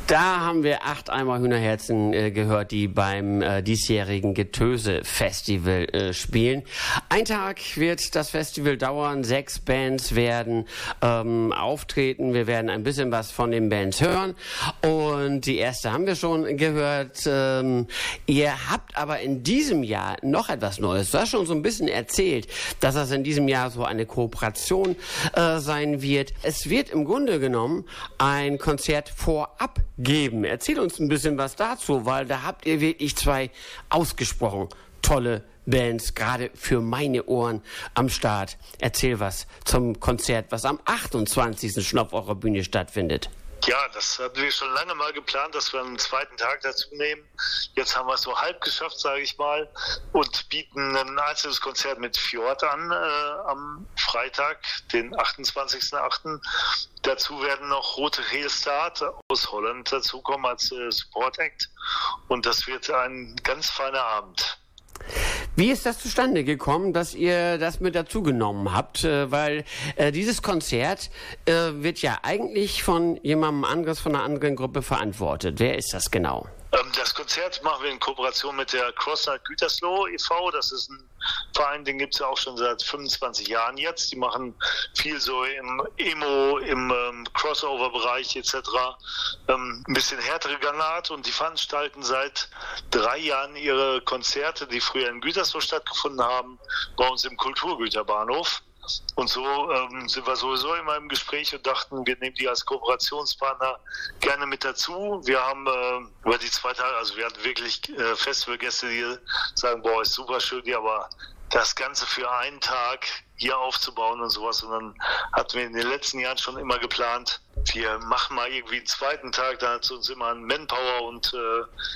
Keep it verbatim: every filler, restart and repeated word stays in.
Da haben wir acht Eimer Hühnerherzen äh, gehört, die beim äh, diesjährigen Getöse-Festival äh, spielen. Ein Tag wird das Festival dauern, sechs Bands werden ähm, auftreten. Wir werden ein bisschen was von den Bands hören und die erste haben wir schon gehört. Ähm, ihr habt aber in diesem Jahr noch etwas Neues. Du hast schon so ein bisschen erzählt, dass das in diesem Jahr so eine Kooperation äh, sein wird. Es wird im Grunde genommen ein Konzert vorab geben. Erzähl uns ein bisschen was dazu, weil da habt ihr wirklich zwei ausgesprochen tolle Bands, gerade für meine Ohren am Start. Erzähl was zum Konzert, was am achtundzwanzigsten schon auf eurer Bühne stattfindet. Ja, das hatten wir schon lange mal geplant, dass wir einen zweiten Tag dazu nehmen. Jetzt haben wir es so halb geschafft, sage ich mal, und bieten ein einzelnes Konzert mit Fjord an äh, am Freitag, den achtundzwanzigsten achten Dazu werden noch Rote Heelstad aus Holland dazukommen als äh, Support Act und das wird ein ganz feiner Abend. Wie ist das zustande gekommen, dass ihr das mit dazu genommen habt? Äh, weil äh, dieses Konzert äh, wird ja eigentlich von jemandem anderes, von einer anderen Gruppe verantwortet. Wer ist das genau? Ähm, das Konzert machen wir in Kooperation mit der Crossnight Gütersloh e V Das ist ein Verein, den gibt es ja auch schon seit fünfundzwanzig Jahren jetzt. Die machen viel so im Emo, im ähm, Crossover-Bereich et cetera. Ähm, ein bisschen härtere Gangart und die veranstalten seit drei Jahren ihre Konzerte, die früher in Gütersloh stattgefunden haben, bei uns im Kulturgüterbahnhof. Und so ähm, sind wir sowieso immer im Gespräch und dachten, wir nehmen die als Kooperationspartner gerne mit dazu. Wir haben äh, über die zwei Tage, also wir hatten wirklich äh, Festivalgäste, die sagen, boah, ist super schön, die aber das Ganze für einen Tag hier aufzubauen und sowas. Und dann hatten wir in den letzten Jahren schon immer geplant, wir machen mal irgendwie einen zweiten Tag, da hat es uns immer an Manpower und äh,